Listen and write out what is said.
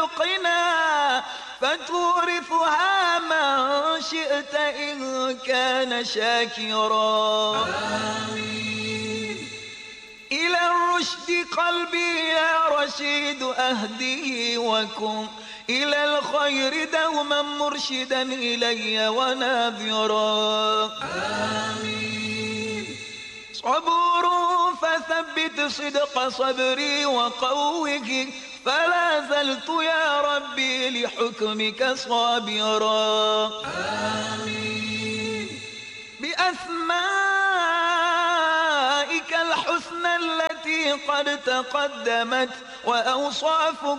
خلقنا فتورثها من شئت إن كان شاكرا. آمين. إلى الرشد قلبي يا رشيد أهديه وكن إلى الخير دوما مرشدا إلي وناذرا. آمين. صبور فثبت صدق صبري وقوه فلا زلت يا ربي لحكمك صابرا. آمين. بأسمائك الحسنى التي قد تقدمت وأوصافك